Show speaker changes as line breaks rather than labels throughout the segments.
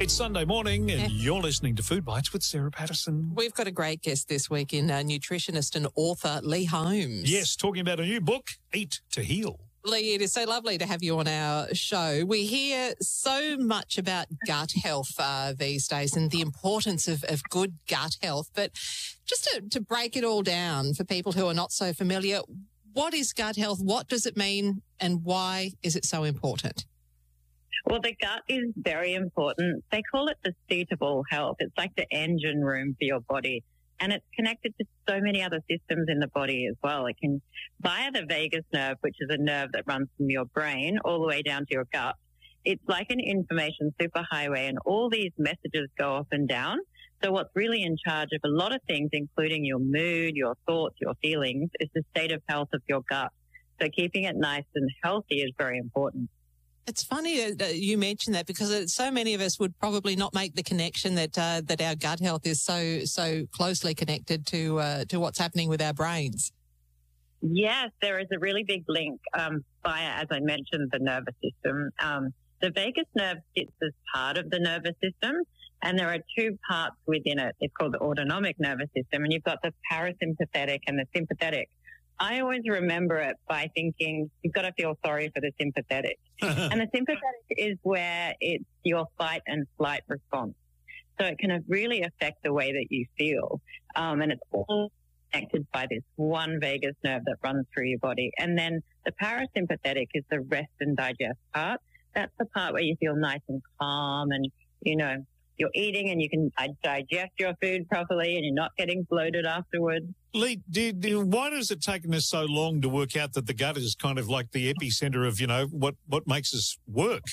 It's Sunday morning and you're listening to Food Bites with Sarah Patterson.
We've got a great guest this week in nutritionist and author Lee Holmes.
Yes, talking about a new book, Eat to Heal.
Lee, it is so lovely to have you on our show. We hear so much about gut health these days and the importance of good gut health. But just to break it all down for people who are not so familiar, what is gut health? What does it mean? And why is it so important?
Well, the gut is very important. They call it the seat of all health. It's like the engine room for your body. And it's connected to so many other systems in the body as well. It can, via the vagus nerve, which is a nerve that runs from your brain all the way down to your gut. It's like an information superhighway, and all these messages go up and down. So what's really in charge of a lot of things, including your mood, your thoughts, your feelings, is the state of health of your gut. So keeping it nice and healthy is very important.
It's funny that you mentioned that, because so many of us would probably not make the connection that our gut health is so closely connected to what's happening with our brains.
Yes, there is a really big link via, as I mentioned, the nervous system. The vagus nerve sits as part of the nervous system, and there are two parts within it. It's called the autonomic nervous system, and you've got the parasympathetic and the sympathetic. I always remember it by thinking you've got to feel sorry for the sympathetic. And the sympathetic is where it's your fight and flight response. So it can really affect the way that you feel. And it's all connected by this one vagus nerve that runs through your body. And then the parasympathetic is the rest and digest part. That's the part where you feel nice and calm and, you know, you're eating and you can digest your food properly and you're not getting bloated afterwards.
Lee, why has it taken us so long to work out that the gut is kind of like the epicenter of, you know, what makes us work?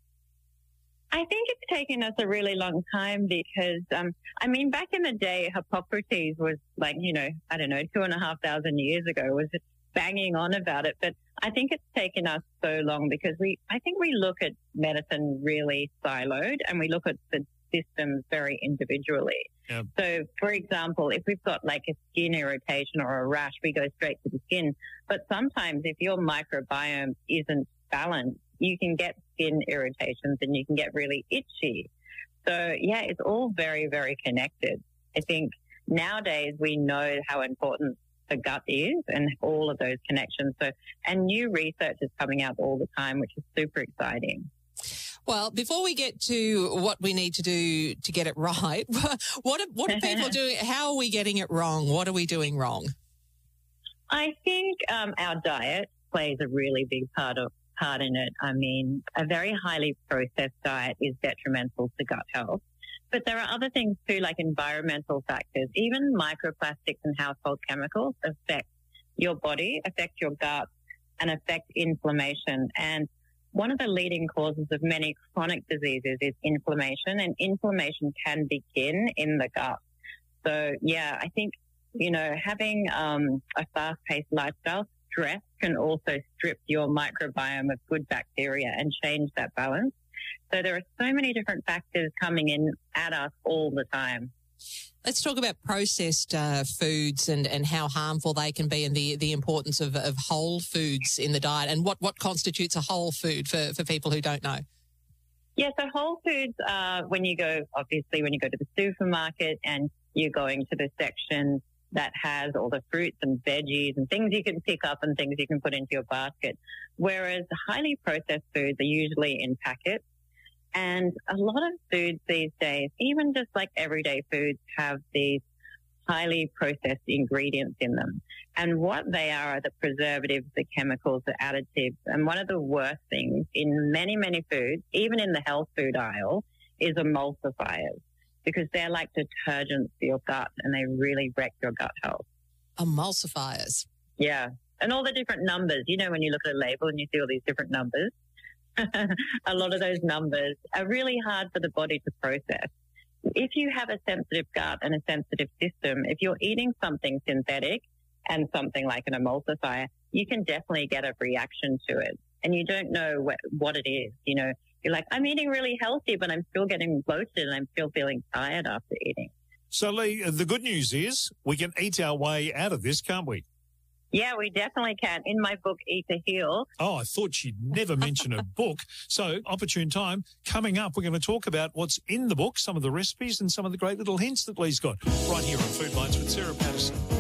I think it's taken us a really long time because, back in the day, Hippocrates was like, 2,500 years ago, was banging on about it. But I think it's taken us so long because I think we look at medicine really siloed and we look at the systems very individually. Yep. So, for example, if we've got like a skin irritation or a rash, we go straight to the skin. But sometimes if your microbiome isn't balanced, you can get skin irritations and you can get really itchy. So, yeah, it's all very, very connected. I think nowadays we know how important the gut is and all of those connections. So, and new research is coming out all the time, which is super exciting.
Well, before we get to what we need to do to get it right, what are people doing? How are we getting it wrong? What are we doing wrong?
I think our diet plays a really big part in it. I mean, a very highly processed diet is detrimental to gut health. But there are other things too, like environmental factors. Even microplastics and household chemicals affect your body, affect your gut, and affect inflammation. And one of the leading causes of many chronic diseases is inflammation, and inflammation can begin in the gut. So, yeah, I think, having a fast-paced lifestyle, stress can also strip your microbiome of good bacteria and change that balance. So there are so many different factors coming in at us all the time.
Let's talk about processed foods and how harmful they can be, and the importance of whole foods in the diet, and what constitutes a whole food for people who don't know.
Yeah, so whole foods are when you go to the supermarket and you're going to the section that has all the fruits and veggies and things you can pick up and things you can put into your basket. Whereas highly processed foods are usually in packets. And a lot of foods these days, even just like everyday foods, have these highly processed ingredients in them. And what they are the preservatives, the chemicals, the additives. And one of the worst things in many, many foods, even in the health food aisle, is emulsifiers, because they're like detergents for your gut and they really wreck your gut health.
Emulsifiers?
Yeah. And all the different numbers. When you look at a label and you see all these different numbers, a lot of those numbers are really hard for the body to process. If you have a sensitive gut and a sensitive system, if you're eating something synthetic and something like an emulsifier, you can definitely get a reaction to it. And you don't know what it is. You're like, I'm eating really healthy, but I'm still getting bloated and I'm still feeling tired after eating.
So, Lee, the good news is we can eat our way out of this, can't we?
Yeah, we definitely can. In my book, Eat to Heal.
Oh, I thought she'd never mention a book. So, opportune time. Coming up, we're going to talk about what's in the book, some of the recipes and some of the great little hints that Lee's got right here on Food Bites with Sarah Patterson.